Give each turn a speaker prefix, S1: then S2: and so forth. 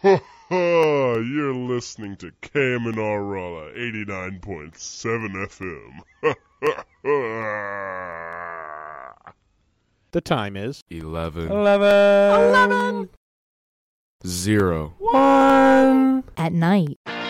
S1: You're listening to KMNR Raleigh 89.7 FM.
S2: The time is
S3: 11
S2: 11
S3: 0
S2: 1
S4: at night.